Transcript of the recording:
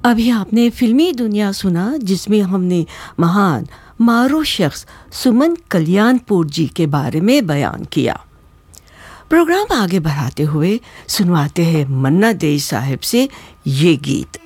अभी आपने फिल्मी दुनिया सुना, जिसमें हमने महान मारूफ शख्स सुमन कल्याणपुर जी के बारे में बयान किया। प्रोग्राम आगे बढ़ाते हुए सुनवाते हैं मन्ना डे साहब से ये गीत।